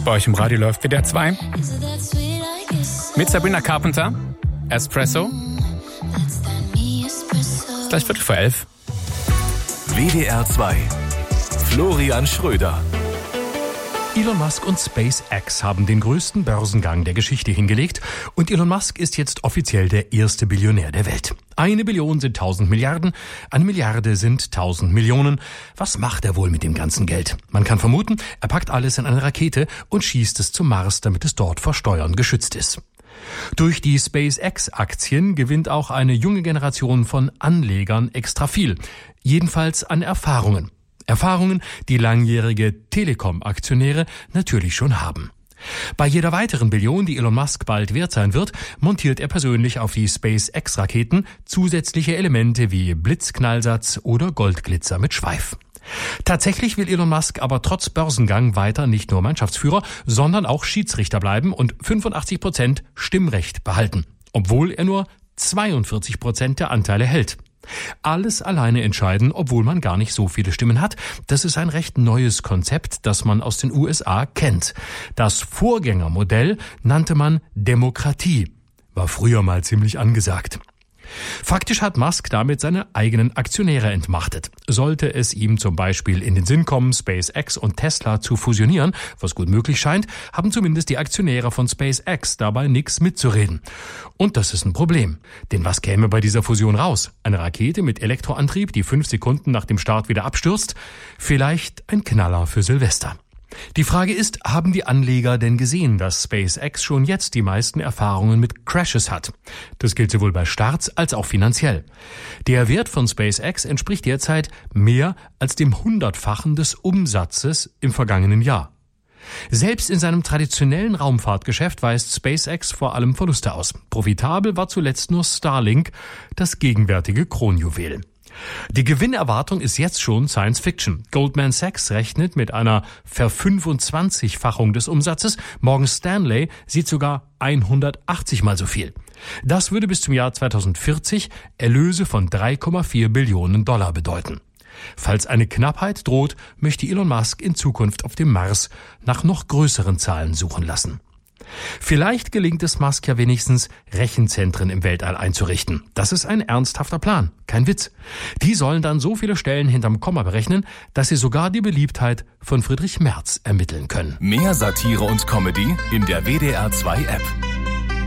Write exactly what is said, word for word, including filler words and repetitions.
Bei euch im Radio läuft W D R zwei. Mit Sabrina Carpenter. Espresso. Ist gleich Viertel vor elf. W D R zwei. Florian Schröder. Elon Musk und SpaceX haben den größten Börsengang der Geschichte hingelegt und Elon Musk ist jetzt offiziell der erste Billionär der Welt. Eine Billion sind tausend Milliarden, eine Milliarde sind tausend Millionen. Was macht er wohl mit dem ganzen Geld? Man kann vermuten, er packt alles in eine Rakete und schießt es zum Mars, damit es dort vor Steuern geschützt ist. Durch die SpaceX-Aktien gewinnt auch eine junge Generation von Anlegern extra viel. Jedenfalls an Erfahrungen. Erfahrungen, die langjährige Telekom-Aktionäre natürlich schon haben. Bei jeder weiteren Billion, die Elon Musk bald wert sein wird, montiert er persönlich auf die SpaceX-Raketen zusätzliche Elemente wie Blitzknallsatz oder Goldglitzer mit Schweif. Tatsächlich will Elon Musk aber trotz Börsengang weiter nicht nur Mannschaftsführer, sondern auch Schiedsrichter bleiben und fünfundachtzig Prozent Stimmrecht behalten, obwohl er nur zweiundvierzig Prozent der Anteile hält. Alles alleine entscheiden, obwohl man gar nicht so viele Stimmen hat. Das ist ein recht neues Konzept, das man aus den U S A kennt. Das Vorgängermodell nannte man Demokratie. War früher mal ziemlich angesagt. Faktisch hat Musk damit seine eigenen Aktionäre entmachtet. Sollte es ihm zum Beispiel in den Sinn kommen, SpaceX und Tesla zu fusionieren, was gut möglich scheint, haben zumindest die Aktionäre von SpaceX dabei nichts mitzureden. Und das ist ein Problem. Denn was käme bei dieser Fusion raus? Eine Rakete mit Elektroantrieb, die fünf Sekunden nach dem Start wieder abstürzt? Vielleicht ein Knaller für Silvester. Die Frage ist, haben die Anleger denn gesehen, dass SpaceX schon jetzt die meisten Erfahrungen mit Crashes hat? Das gilt sowohl bei Starts als auch finanziell. Der Wert von SpaceX entspricht derzeit mehr als dem Hundertfachen des Umsatzes im vergangenen Jahr. Selbst in seinem traditionellen Raumfahrtgeschäft weist SpaceX vor allem Verluste aus. Profitabel war zuletzt nur Starlink, das gegenwärtige Kronjuwel. Die Gewinnerwartung ist jetzt schon Science Fiction. Goldman Sachs rechnet mit einer Verfünfundzwanzigfachung des Umsatzes. Morgan Stanley sieht sogar hundertachtzig Mal so viel. Das würde bis zum Jahr zweitausendvierzig Erlöse von drei Komma vier Billionen Dollar bedeuten. Falls eine Knappheit droht, möchte Elon Musk in Zukunft auf dem Mars nach noch größeren Zahlen suchen lassen. Vielleicht gelingt es Musk ja wenigstens, Rechenzentren im Weltall einzurichten. Das ist ein ernsthafter Plan, kein Witz. Die sollen dann so viele Stellen hinterm Komma berechnen, dass sie sogar die Beliebtheit von Friedrich Merz ermitteln können. Mehr Satire und Comedy in der W D R zwei App.